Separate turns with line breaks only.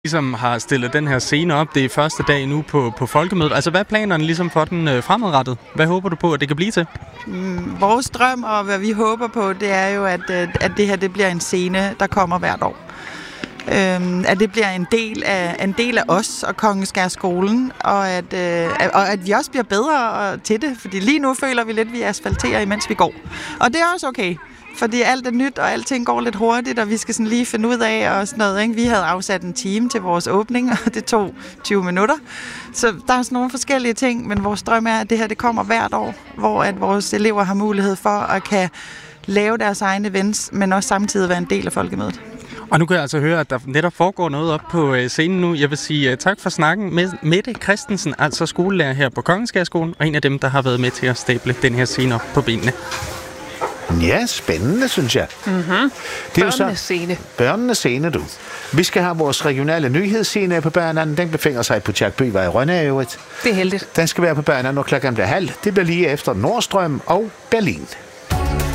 Ligesom har stillet den her scene op, det er første dag nu på folkemødet. Altså, hvad er planerne ligesom for den fremadrettet? Hvad håber du på, at det kan blive til?
Vores drøm og hvad vi håber på, det er jo, at det her det bliver en scene, der kommer hvert år. At det bliver en del af os og Kongeskærskolen, og at vi også bliver bedre til det, fordi lige nu føler vi lidt, at vi asfalterer, imens vi går. Og det er også okay, fordi alt er nyt, og alting går lidt hurtigt, og vi skal sådan lige finde ud af og sådan noget, ikke? Vi havde afsat en time til vores åbning, og det tog 20 minutter. Så der er sådan nogle forskellige ting, men vores drøm er, at det her det kommer hvert år, hvor at vores elever har mulighed for at kan lave deres egne events, men også samtidig være en del af folkemødet.
Og nu kan jeg altså høre, at der netop foregår noget op på scenen nu. Jeg vil sige tak for snakken med Mette Christensen, altså skolelærer her på Kongeskærskolen, og en af dem, der har været med til at stable den her scene op på benene.
Ja, spændende, synes jeg.
Mm-hmm.
Det er jo
Børnenes scene.
Børnenes scene, du. Vi skal have vores regionale nyhedsscene på banen. Den befinder sig på Tjerkbyvej i Rønne, øvrigt.
Det er heldigt.
Den skal være på banen, når klokken bliver halv. Det bliver lige efter Nordstrøm og Berlin.